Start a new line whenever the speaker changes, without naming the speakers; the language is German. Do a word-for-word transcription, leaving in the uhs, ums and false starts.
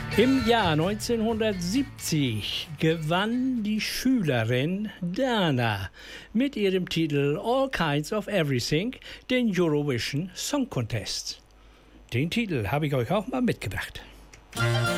Im Jahr neunzehnhundertsiebzig gewann die Schülerin Dana mit ihrem Titel All Kinds of Everything den Eurovision Song Contest. Den Titel habe ich euch auch mal mitgebracht.